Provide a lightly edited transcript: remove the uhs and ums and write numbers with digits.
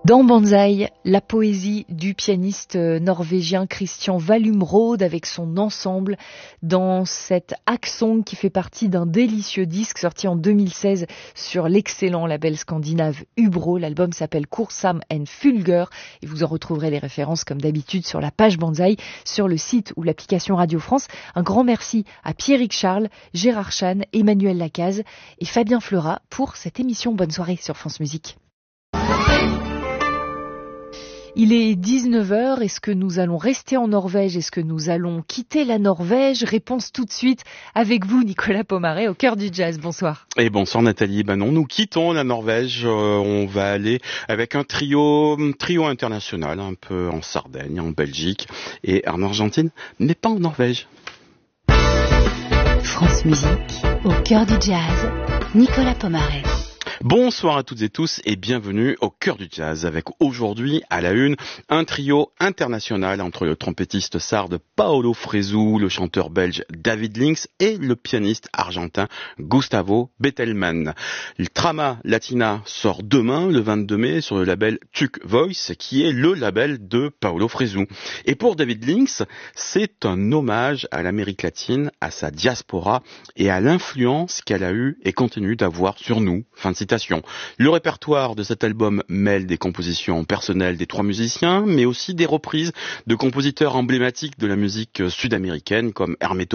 Dans Banzai, la poésie du pianiste norvégien Christian Vallumrode avec son ensemble dans cet Aksong qui fait partie d'un délicieux disque sorti en 2016 sur l'excellent label scandinave Ubro. L'album s'appelle Kursam and Fulgur et vous en retrouverez les références comme d'habitude sur la page Banzai, sur le site ou l'application Radio France. Un grand merci à Pierrick Charles, Gérard Chan, Emmanuel Lacaze et Fabien Fleurat pour cette émission. Bonne soirée sur France Musique. Il est 19h, est-ce que nous allons rester en Norvège? Est-ce que nous allons quitter la Norvège? Réponse tout de suite avec vous, Nicolas Pomaret, au cœur du jazz. Bonsoir. Et bonsoir Nathalie. Non, nous quittons la Norvège. On va aller avec un trio international, un peu en Sardaigne, en Belgique et en Argentine, mais pas en Norvège. France Musique, au cœur du jazz, Nicolas Pomaret. Bonsoir à toutes et tous et bienvenue au cœur du jazz avec aujourd'hui à la une un trio international entre le trompettiste sarde Paolo Fresu, le chanteur belge David Links et le pianiste argentin Gustavo Bettelmann. Le Trama Latina sort demain le 22 mai sur le label Tuc Voice qui est le label de Paolo Fresu. Et pour David Links, c'est un hommage à l'Amérique latine, à sa diaspora et à l'influence qu'elle a eue et continue d'avoir sur nous. Fin de citation. Le répertoire de cet album mêle des compositions personnelles des trois musiciens, mais aussi des reprises de compositeurs emblématiques de la musique sud-américaine comme Hermeto